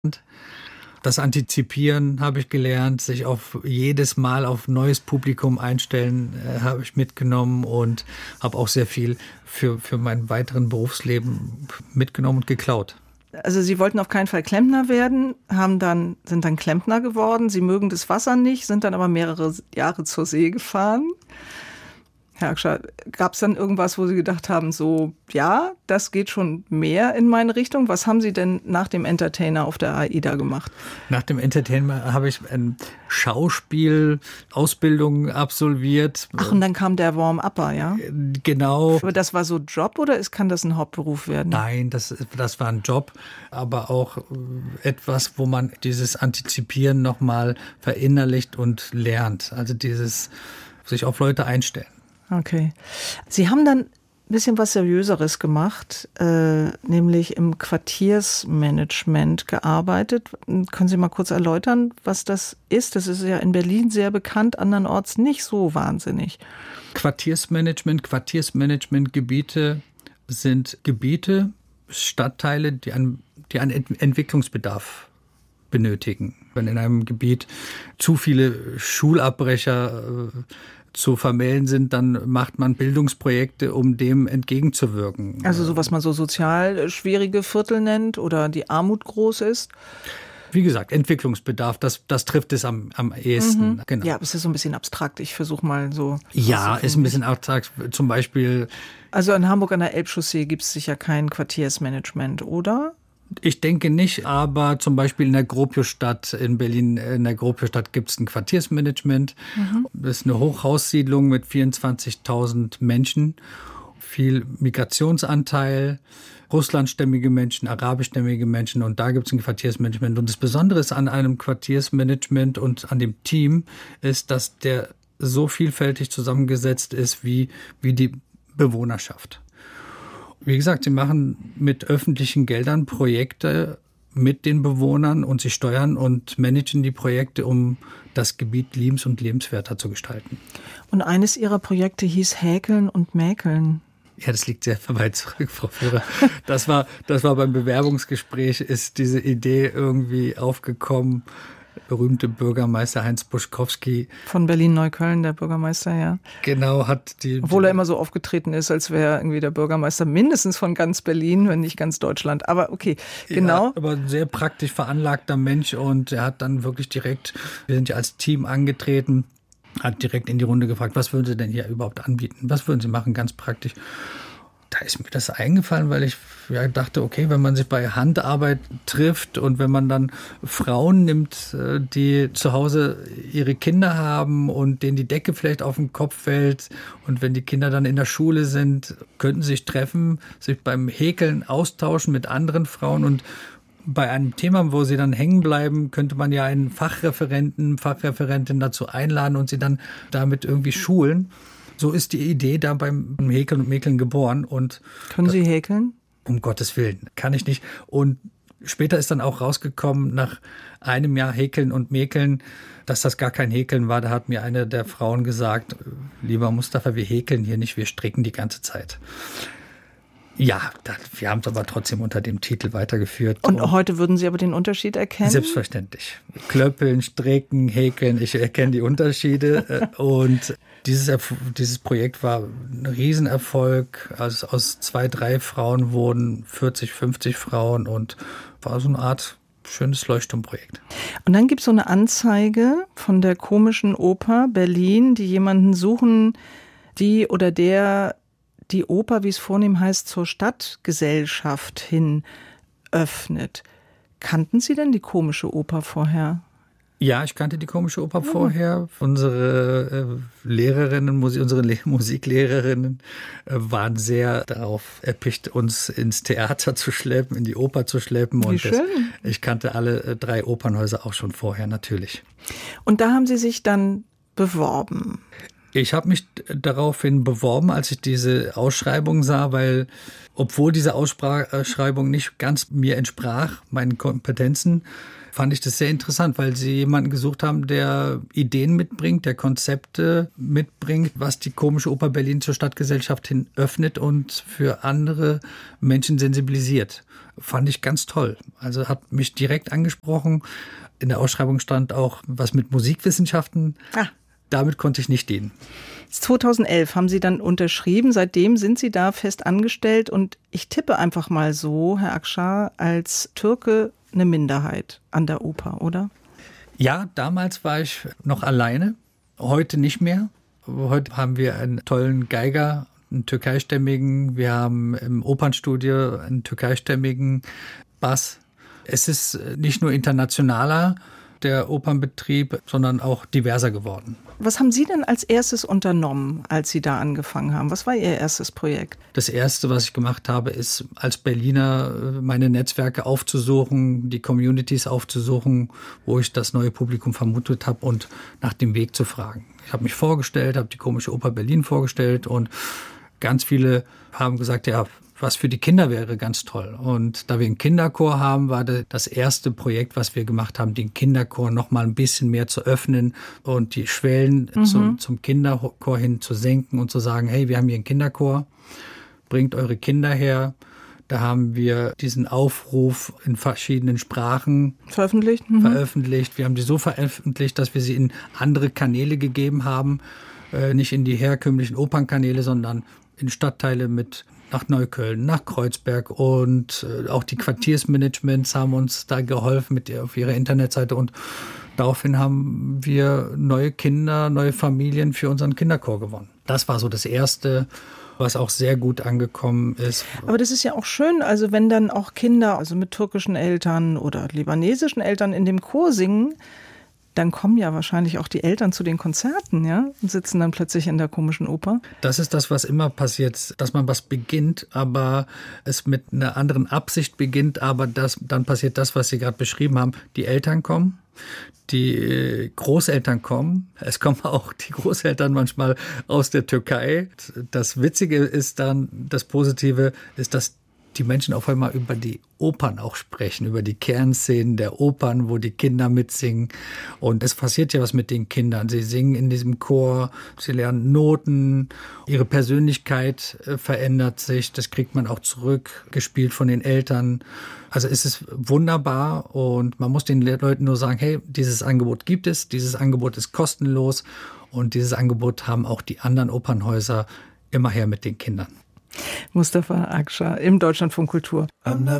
Das Antizipieren habe ich gelernt, sich auf jedes Mal auf neues Publikum einstellen, habe ich mitgenommen und habe auch sehr viel für mein weiteren Berufsleben mitgenommen und geklaut. Also Sie wollten auf keinen Fall Klempner werden, sind dann Klempner geworden. Sie mögen das Wasser nicht, sind dann aber mehrere Jahre zur See gefahren. Herr Akscher, gab es dann irgendwas, wo Sie gedacht haben, so, ja, das geht schon mehr in meine Richtung? Was haben Sie denn nach dem Entertainer auf der AIDA gemacht? Nach dem Entertainer habe ich eine Schauspielausbildung absolviert. Ach, und dann kam der Warm-Upper, ja? Genau. Aber das war so Job oder kann das ein Hauptberuf werden? Nein, das war ein Job, aber auch etwas, wo man dieses Antizipieren nochmal verinnerlicht und lernt. Also dieses sich auf Leute einstellen. Okay. Sie haben dann ein bisschen was Seriöseres gemacht, nämlich im Quartiersmanagement gearbeitet. Können Sie mal kurz erläutern, was das ist? Das ist ja in Berlin sehr bekannt, andernorts nicht so wahnsinnig. Quartiersmanagementgebiete sind Gebiete, Stadtteile, die einen Entwicklungsbedarf benötigen. Wenn in einem Gebiet zu viele Schulabbrecher zu vermelden sind, dann macht man Bildungsprojekte, um dem entgegenzuwirken. Also so, was man so sozial schwierige Viertel nennt oder die Armut groß ist? Wie gesagt, Entwicklungsbedarf, das trifft es am ehesten. Mhm. Genau. Ja, aber es ist so ein bisschen abstrakt. Ich versuche mal so. Ja, ist ein bisschen abstrakt. Zum Beispiel. Also in Hamburg an der Elbchaussee gibt es sicher kein Quartiersmanagement, oder? Ich denke nicht, aber zum Beispiel in der Gropiusstadt in Berlin, in der Gropiusstadt gibt es ein Quartiersmanagement. Das ist eine Hochhaussiedlung mit 24.000 Menschen, viel Migrationsanteil, russlandstämmige Menschen, arabischstämmige Menschen und da gibt es ein Quartiersmanagement. Und das Besondere an einem Quartiersmanagement und an dem Team ist, dass der so vielfältig zusammengesetzt ist wie die Bewohnerschaft. Wie gesagt, sie machen mit öffentlichen Geldern Projekte mit den Bewohnern und sie steuern und managen die Projekte, um das Gebiet liebens- und lebenswerter zu gestalten. Und eines ihrer Projekte hieß Häkeln und Mäkeln. Ja, das liegt sehr weit zurück, Frau Führer. Das war beim Bewerbungsgespräch, ist diese Idee irgendwie aufgekommen. Berühmte Bürgermeister Heinz Buschkowski. Von Berlin-Neukölln, der Bürgermeister, ja. Genau, obwohl er immer so aufgetreten ist, als wäre er irgendwie der Bürgermeister mindestens von ganz Berlin, wenn nicht ganz Deutschland. Aber okay, genau. Ja, aber ein sehr praktisch veranlagter Mensch und er hat dann wirklich direkt, wir sind ja als Team angetreten, hat direkt in die Runde gefragt, was würden Sie denn hier überhaupt anbieten? Was würden Sie machen, ganz praktisch? Da ist mir das eingefallen, weil ich dachte, okay, wenn man sich bei Handarbeit trifft und wenn man dann Frauen nimmt, die zu Hause ihre Kinder haben und denen die Decke vielleicht auf den Kopf fällt und wenn die Kinder dann in der Schule sind, könnten sie sich treffen, sich beim Häkeln austauschen mit anderen Frauen und bei einem Thema, wo sie dann hängen bleiben, könnte man ja einen Fachreferentin dazu einladen und sie dann damit irgendwie schulen. So ist die Idee da beim Häkeln und Mäkeln geboren. Und können Sie häkeln? Um Gottes Willen, kann ich nicht. Und später ist dann auch rausgekommen, nach einem Jahr Häkeln und Mäkeln, dass das gar kein Häkeln war. Da hat mir eine der Frauen gesagt, lieber Mustafa, wir häkeln hier nicht, wir stricken die ganze Zeit. Ja, wir haben es aber trotzdem unter dem Titel weitergeführt. Und heute würden Sie aber den Unterschied erkennen? Selbstverständlich. Klöppeln, stricken, häkeln, ich erkenne die Unterschiede. Und dieses Projekt war ein Riesenerfolg. Also aus 2, 3 Frauen wurden 40, 50 Frauen und war so eine Art schönes Leuchtturmprojekt. Und dann gibt es so eine Anzeige von der Komischen Oper Berlin, die jemanden suchen, die oder der die Oper, wie es vornehm heißt, zur Stadtgesellschaft hin öffnet. Kannten Sie denn die Komische Oper vorher? Ja, ich kannte die Komische Oper vorher. Unsere unsere Musiklehrerinnen waren sehr darauf erpicht, uns ins Theater zu schleppen, in die Oper zu schleppen. Wie schön. Ich kannte alle 3 Opernhäuser auch schon vorher, natürlich. Und da haben Sie sich dann beworben? Ich habe mich daraufhin beworben, als ich diese Ausschreibung sah, weil obwohl diese Ausschreibung nicht ganz mir entsprach, meinen Kompetenzen, fand ich das sehr interessant, weil sie jemanden gesucht haben, der Ideen mitbringt, der Konzepte mitbringt, was die Komische Oper Berlin zur Stadtgesellschaft hin öffnet und für andere Menschen sensibilisiert. Fand ich ganz toll. Also hat mich direkt angesprochen. In der Ausschreibung stand auch was mit Musikwissenschaften. Damit konnte ich nicht dienen. 2011 haben Sie dann unterschrieben. Seitdem sind Sie da fest angestellt. Und ich tippe einfach mal so, Herr Akçar, als Türke eine Minderheit an der Oper, oder? Ja, damals war ich noch alleine. Heute nicht mehr. Heute haben wir einen tollen Geiger, einen türkeistämmigen. Wir haben im Opernstudio einen türkeistämmigen Bass. Es ist nicht nur internationaler, der Opernbetrieb, sondern auch diverser geworden. Was haben Sie denn als erstes unternommen, als Sie da angefangen haben? Was war Ihr erstes Projekt? Das Erste, was ich gemacht habe, ist als Berliner meine Netzwerke aufzusuchen, die Communities aufzusuchen, wo ich das neue Publikum vermutet habe und nach dem Weg zu fragen. Ich habe mich vorgestellt, habe die Komische Oper Berlin vorgestellt und ganz viele haben gesagt, ja, was für die Kinder wäre ganz toll. Und da wir einen Kinderchor haben, war das erste Projekt, was wir gemacht haben, den Kinderchor noch mal ein bisschen mehr zu öffnen und die Schwellen zum Kinderchor hin zu senken und zu sagen, hey, wir haben hier einen Kinderchor, bringt eure Kinder her. Da haben wir diesen Aufruf in verschiedenen Sprachen veröffentlicht. Wir haben die so veröffentlicht, dass wir sie in andere Kanäle gegeben haben. Nicht in die herkömmlichen Opernkanäle, sondern in Stadtteile nach Neukölln, nach Kreuzberg und auch die Quartiersmanagements haben uns da geholfen auf ihrer Internetseite und daraufhin haben wir neue Kinder, neue Familien für unseren Kinderchor gewonnen. Das war so das Erste, was auch sehr gut angekommen ist. Aber das ist ja auch schön, also wenn dann auch Kinder, also mit türkischen Eltern oder libanesischen Eltern in dem Chor singen, dann kommen ja wahrscheinlich auch die Eltern zu den Konzerten, ja, und sitzen dann plötzlich in der Komischen Oper. Das ist das, was immer passiert, dass man was beginnt, aber es mit einer anderen Absicht beginnt, aber dann passiert das, was Sie gerade beschrieben haben. Die Eltern kommen, die Großeltern kommen. Es kommen auch die Großeltern manchmal aus der Türkei. Das Witzige ist dann, das Positive ist, dass die Menschen auf einmal über die Opern auch sprechen, über die Kernszenen der Opern, wo die Kinder mitsingen. Und es passiert ja was mit den Kindern. Sie singen in diesem Chor, sie lernen Noten, ihre Persönlichkeit verändert sich. Das kriegt man auch zurückgespielt von den Eltern. Also es ist wunderbar und man muss den Leuten nur sagen, hey, dieses Angebot gibt es, dieses Angebot ist kostenlos und dieses Angebot haben auch die anderen Opernhäuser immer her mit den Kindern. Mustafa Akçar im Deutschlandfunk Kultur.